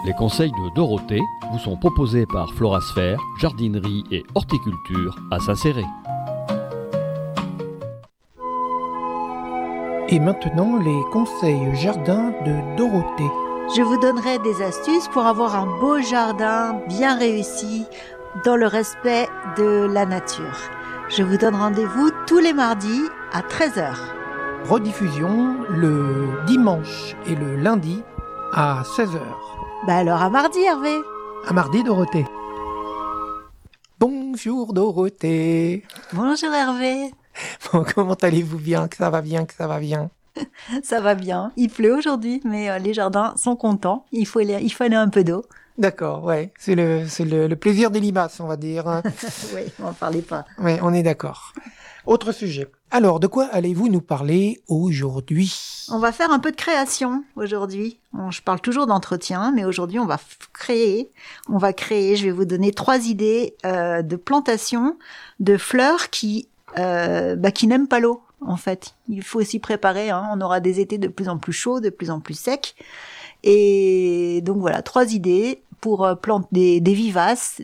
Les conseils de Dorothée vous sont proposés par Florasphère, jardinerie et horticulture à Saint-Céré. Et maintenant, les conseils jardin de Dorothée. Je vous donnerai des astuces pour avoir un beau jardin bien réussi dans le respect de la nature. Je vous donne rendez-vous tous les mardis à 13h. Rediffusion le dimanche et le lundi à 16h. Alors à mardi, Hervé. À mardi, Dorothée. Bonjour, Dorothée. Bonjour, Hervé. Bon, comment allez-vous bien? Que ça va bien, que ça va bien. Ça va bien. Il pleut aujourd'hui, mais les jardins sont contents. Il faut aller un peu d'eau. D'accord, ouais. C'est le plaisir des limaces, on va dire. Oui, on n'en parlait pas. Oui, on est d'accord. Autre sujet. Alors, de quoi allez-vous nous parler aujourd'hui? On va faire un peu de création aujourd'hui. Je parle toujours d'entretien, mais aujourd'hui, on va créer. Je vais vous donner 3 idées de plantation de fleurs qui n'aiment pas l'eau, en fait. Il faut s'y préparer. On aura des étés de plus en plus chauds, de plus en plus secs. Et donc voilà, 3 idées pour planter des vivaces,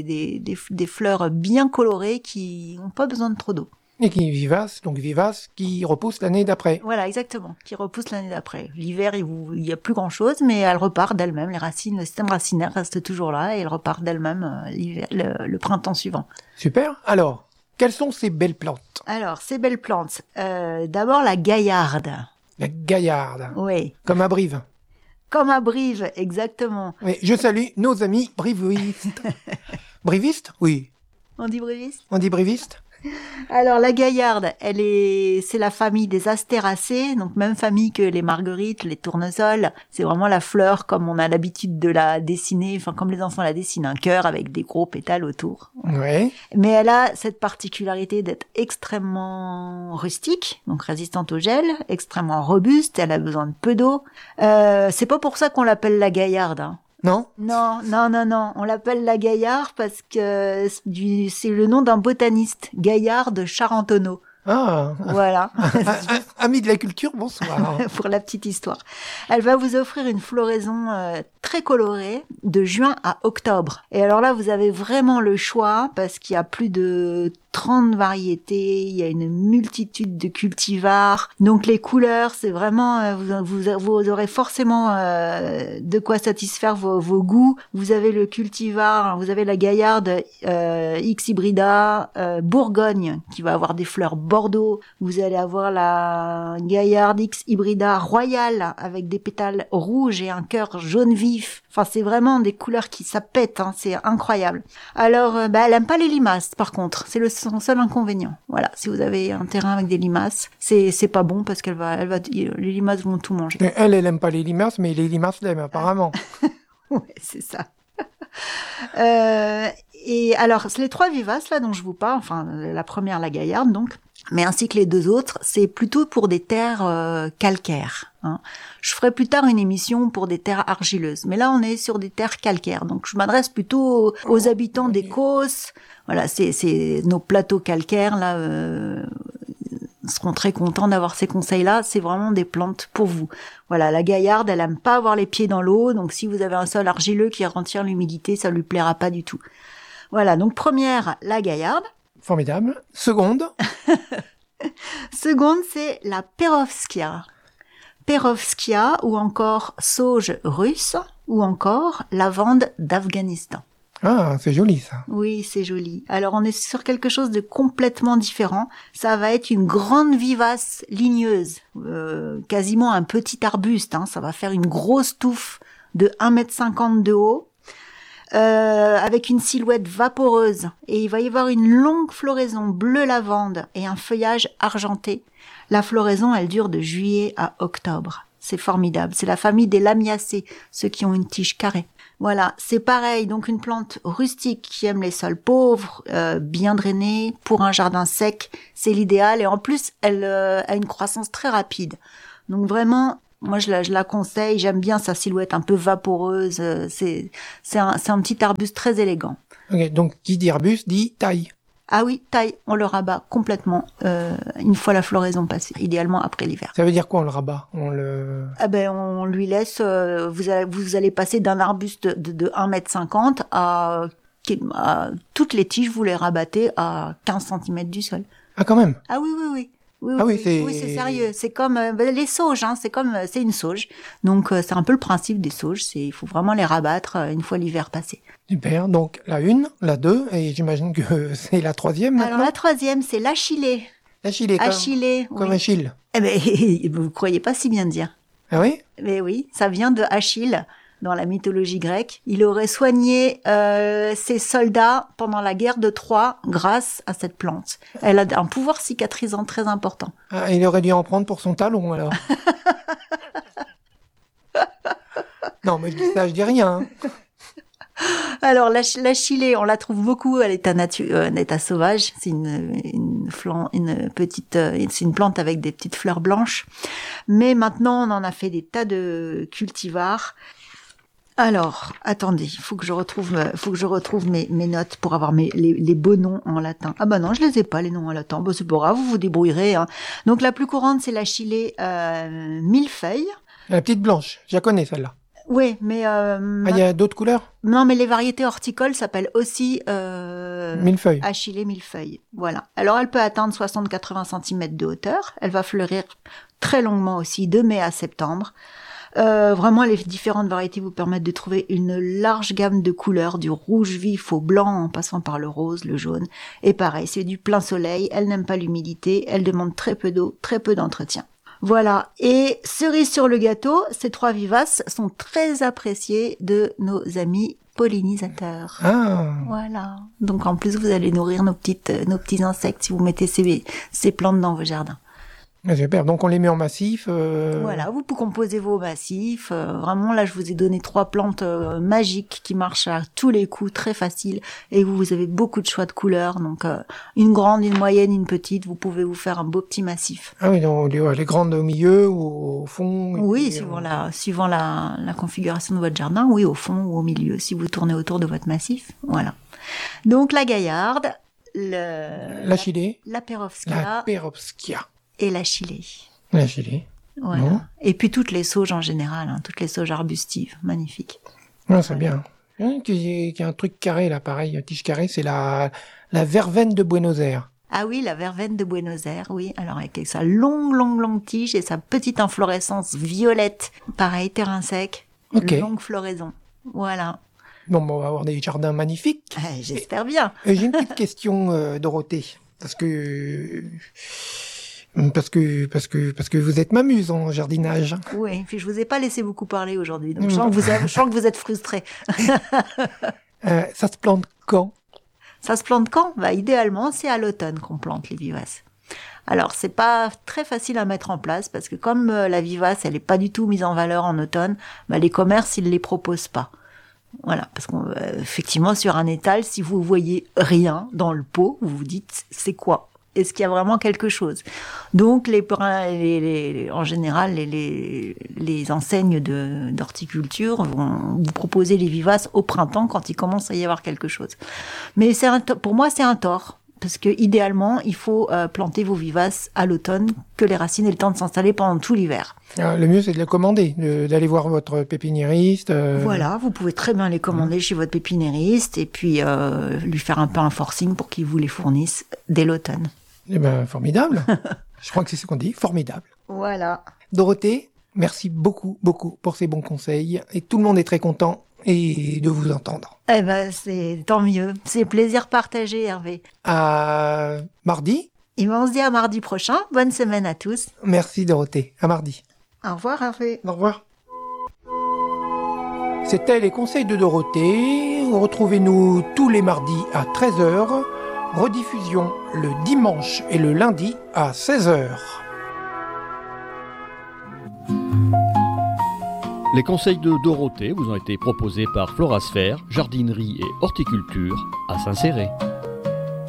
des fleurs bien colorées qui n'ont pas besoin de trop d'eau. Et qui est vivace, qui repousse l'année d'après. Voilà, exactement, qui repousse l'année d'après. L'hiver, il y a plus grand-chose, mais elles repartent d'elles-mêmes. Les racines, le système racinaire reste toujours là et elles repartent d'elles-mêmes le printemps suivant. Super. Alors, quelles sont ces belles plantes? Alors, ces belles plantes. D'abord, la gaillarde. La gaillarde. Oui. Comme à Brive. Comme à Brive, exactement. Oui, je salue nos amis brivistes. Brivistes? Oui. On dit briviste? On dit briviste? Alors la gaillarde, c'est la famille des astéracées, donc même famille que les marguerites, les tournesols. C'est vraiment la fleur comme on a l'habitude de la dessiner, enfin comme les enfants la dessinent, un cœur avec des gros pétales autour. Ouais. Mais elle a cette particularité d'être extrêmement rustique, donc résistante au gel, extrêmement robuste, elle a besoin de peu d'eau. C'est pas pour ça qu'on l'appelle la gaillarde. Non? Non. On l'appelle la Gaillarde parce que c'est le nom d'un botaniste, Gaillard de Charentonneau. Ah. Voilà. Amis de la culture, bonsoir. Pour la petite histoire. Elle va vous offrir une floraison très colorée de juin à octobre. Et alors là, vous avez vraiment le choix parce qu'il y a plus de 30 variétés, il y a une multitude de cultivars. Donc les couleurs, c'est vraiment, vous aurez forcément de quoi satisfaire vos goûts. Vous avez le cultivar, vous avez la Gaillarde X hybrida Bourgogne qui va avoir des fleurs Bordeaux. Vous allez avoir la Gaillarde X hybrida Royale avec des pétales rouges et un cœur jaune vif. Enfin, c'est vraiment des couleurs ça pète, c'est incroyable. Alors, elle aime pas les limaces, par contre. C'est son seul inconvénient. Voilà, si vous avez un terrain avec des limaces, c'est pas bon parce les limaces vont tout manger. Elle aime pas les limaces, mais les limaces l'aiment, apparemment. Ouais, c'est ça. Et alors, les 3 vivaces, là, dont je vous parle, enfin, la première, la gaillarde, donc, mais ainsi que les 2 autres, c'est plutôt pour des terres calcaires. Je ferai plus tard une émission pour des terres argileuses, mais là on est sur des terres calcaires, donc je m'adresse plutôt aux habitants des Causses. Voilà, c'est nos plateaux calcaires là. Seront très contents d'avoir ces conseils-là. C'est vraiment des plantes pour vous. Voilà, la gaillarde, elle aime pas avoir les pieds dans l'eau, donc si vous avez un sol argileux qui retient l'humidité, ça lui plaira pas du tout. Voilà, donc première, la gaillarde. Formidable. Seconde. Seconde, c'est la perovskia. Perovskia ou encore sauge russe ou encore lavande d'Afghanistan. Ah, c'est joli ça. Oui, c'est joli. Alors on est sur quelque chose de complètement différent. Ça va être une grande vivace ligneuse, quasiment un petit arbuste. Ça va faire une grosse touffe de 1,50 m de haut. Avec une silhouette vaporeuse et il va y avoir une longue floraison bleu lavande et un feuillage argenté. La floraison, elle dure de juillet à octobre. C'est formidable. C'est la famille des lamiacées, ceux qui ont une tige carrée. Voilà, c'est pareil. Donc une plante rustique qui aime les sols pauvres, bien drainés, pour un jardin sec, c'est l'idéal. Et en plus, elle a une croissance très rapide. Donc vraiment, moi je la conseille. J'aime bien sa silhouette un peu vaporeuse. C'est un petit arbuste très élégant. Ok, donc qui dit arbuste dit taille. Ah oui, taille, on le rabat complètement une fois la floraison passée, idéalement après l'hiver. Ça veut dire quoi, on le rabat? Ah ben, on lui laisse, vous allez passer d'un arbuste de 1,50 m à toutes les tiges, vous les rabattez à 15 cm du sol. Ah, quand même. Ah oui, oui, oui. Oui, c'est sérieux. C'est comme les sauges, hein. C'est une sauge. Donc c'est un peu le principe des sauges. Il faut vraiment les rabattre une fois l'hiver passé. Super. Donc la 1, la 2, et j'imagine que c'est la 3e maintenant. Alors la 3e, c'est l'achillée. L'achillée, comme oui. Achille. Eh ben, vous croyez pas si bien dire. Ah oui? Mais oui, ça vient de Achille. Dans la mythologie grecque, il aurait soigné ses soldats pendant la guerre de Troie grâce à cette plante. Elle a un pouvoir cicatrisant très important. Ah, il aurait dû en prendre pour son talon, alors. Non, mais je dis ça, je dis rien. Hein. Alors, l'achillée, on la trouve beaucoup à l'état état sauvage. C'est une plante avec des petites fleurs blanches. Mais maintenant, on en a fait des tas de cultivars. Alors, attendez, il faut que je retrouve mes notes pour avoir les beaux noms en latin. Ah bah non, je les ai pas, les noms en latin. Bah, c'est pas grave, vous vous débrouillerez, hein. Donc, la plus courante, c'est l'achillée millefeuille. La petite blanche, je la connais, celle-là. Oui, mais... il y a d'autres couleurs? Non, mais les variétés horticoles s'appellent aussi... millefeuille. Achillée millefeuille, voilà. Alors, elle peut atteindre 60-80 cm de hauteur. Elle va fleurir très longuement aussi, de mai à septembre. Vraiment, les différentes variétés vous permettent de trouver une large gamme de couleurs, du rouge vif au blanc en passant par le rose, le jaune. Et pareil, c'est du plein soleil, elle n'aime pas l'humidité, elle demande très peu d'eau, très peu d'entretien. Voilà. Et cerise sur le gâteau, ces 3 vivaces sont très appréciées de nos amis pollinisateurs. Ah. Voilà. Donc en plus, vous allez nourrir nos petits insectes si vous mettez ces plantes dans vos jardins. Super, donc on les met en massif. Voilà, vous pouvez composer vos massifs. Vraiment, là, je vous ai donné 3 plantes magiques qui marchent à tous les coups, très faciles. Et vous avez beaucoup de choix de couleurs. Donc, une grande, une moyenne, une petite. Vous pouvez vous faire un beau petit massif. Ah oui, donc les grandes au milieu ou au fond? Oui, suivant la configuration de votre jardin. Oui, au fond ou au milieu, si vous tournez autour de votre massif. Voilà. Donc, la gaillarde, l'achillée, la perovskia. Et l'achillée. L'achillée. Voilà. Bon. Et puis toutes les sauges en général, hein, toutes les sauges arbustives, magnifiques. Ouais, c'est bien. Il y a un truc carré là, pareil, tige carrée, c'est la verveine de Buenos Aires. Ah oui, la verveine de Buenos Aires, oui. Alors avec sa longue tige et sa petite inflorescence violette, pareil, terrain sec, longue floraison. Voilà. Bon, on va avoir des jardins magnifiques. J'espère bien. J'ai une petite question, Dorothée, parce que vous êtes m'amuse en jardinage. Oui, puis je vous ai pas laissé beaucoup parler aujourd'hui, donc je sens que vous êtes frustrés. Ça se plante quand? Ça se plante quand? Bah, idéalement, c'est à l'automne qu'on plante les vivaces. Alors, c'est pas très facile à mettre en place parce que comme la vivace, elle est pas du tout mise en valeur en automne, bah, les commerces, ils les proposent pas. Voilà, parce qu'effectivement, sur un étal, si vous voyez rien dans le pot, vous vous dites, c'est quoi? Est-ce qu'il y a vraiment quelque chose? Donc, en général, les enseignes d'horticulture vont vous proposer les vivaces au printemps quand il commence à y avoir quelque chose. Mais pour moi, c'est un tort. Parce que idéalement, il faut planter vos vivaces à l'automne, que les racines aient le temps de s'installer pendant tout l'hiver. Le mieux, c'est de les commander, d'aller voir votre pépiniériste. Voilà, vous pouvez très bien les commander chez votre pépiniériste et puis lui faire un peu un forcing pour qu'il vous les fournisse dès l'automne. Eh ben, formidable. Je crois que c'est ce qu'on dit, formidable. Voilà. Dorothée, merci beaucoup pour ces bons conseils. Et tout le monde est très content et de vous entendre. Eh ben, c'est tant mieux. C'est plaisir partagé, Hervé. À mardi. Et on se dit à mardi prochain. Bonne semaine à tous. Merci, Dorothée. À mardi. Au revoir, Hervé. Au revoir. C'était les conseils de Dorothée. Retrouvez-nous tous les mardis à 13h. Rediffusion le dimanche et le lundi à 16h. Les conseils de Dorothée vous ont été proposés par Florasphère, jardinerie et horticulture à Saint-Céré.